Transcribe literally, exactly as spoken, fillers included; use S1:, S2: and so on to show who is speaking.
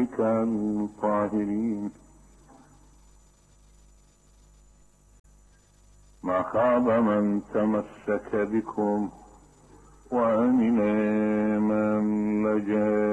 S1: عبادك الطاهرين. ما خاب من تمسك بكم وأمن من لجأ